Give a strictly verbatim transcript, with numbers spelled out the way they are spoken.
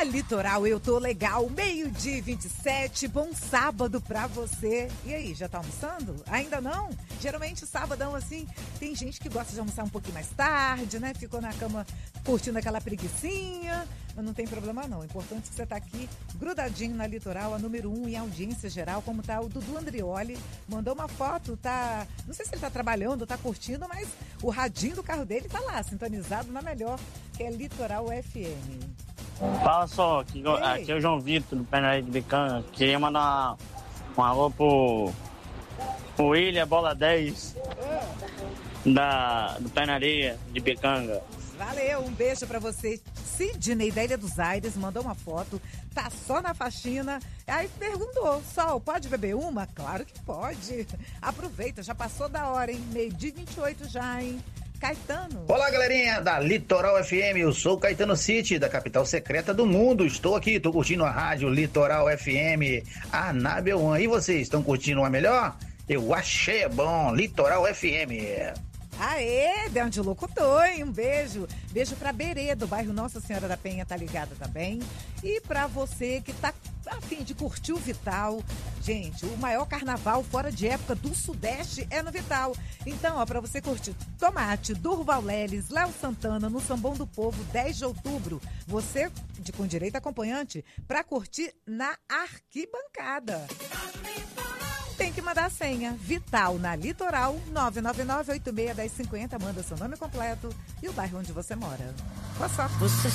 Na Litoral eu tô legal, meio-dia e vinte e sete, bom sábado pra você. E aí, já tá almoçando? Ainda não? Geralmente sabadão assim, tem gente que gosta de almoçar um pouquinho mais tarde, né? Ficou na cama curtindo aquela preguicinha, mas não tem problema não. O importante é que você tá aqui grudadinho na Litoral, a número um em audiência geral, como tá o Dudu Andrioli. Mandou uma foto, tá... Não sei se ele tá trabalhando, tá curtindo, mas o radinho do carro dele tá lá, sintonizado na melhor, que é Litoral F M. Fala só, aqui, aqui é o João Vitor, do Penaria de Bicanga. Queria mandar um, um alô pro, pro William Bola dez, da, do Penaria de Bicanga. Valeu, um beijo pra você. Sidney da Ilha dos Aires mandou uma foto, tá só na faxina. Aí perguntou, Sol, pode beber uma? Claro que pode. Aproveita, já passou da hora, hein? Meio-dia e vinte e oito já, hein? Caetano. Olá, galerinha da Litoral F M, eu sou o Caetano City, da capital secreta do mundo. Estou aqui, estou curtindo a rádio Litoral F M, a Nabel One. E vocês, estão curtindo a melhor? Eu achei bom, Litoral F M. Aê, deu de locutor, hein? Um beijo. Beijo pra Berê, do bairro Nossa Senhora da Penha, tá ligada também. E pra você que tá a fim de curtir o Vital. Gente, o maior carnaval fora de época do Sudeste é no Vital. Então, ó, pra você curtir Tomate, Durval Leles, Léo Santana, no Sambão do Povo, dez de outubro. Você, de, com direito acompanhante, pra curtir na arquibancada. Tem que mandar a senha. Vital na Litoral, nove nove nove, oito seis, um zero cinco zero. Manda seu nome completo e o bairro onde você mora. Boa sorte.